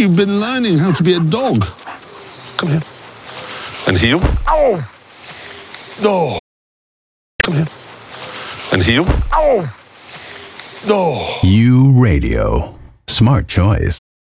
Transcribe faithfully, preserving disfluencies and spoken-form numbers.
you've been learning how to be a dog. Come here. And heel. Oh! No. Come here. And heel. Oh! No. You Radio. Smart choice.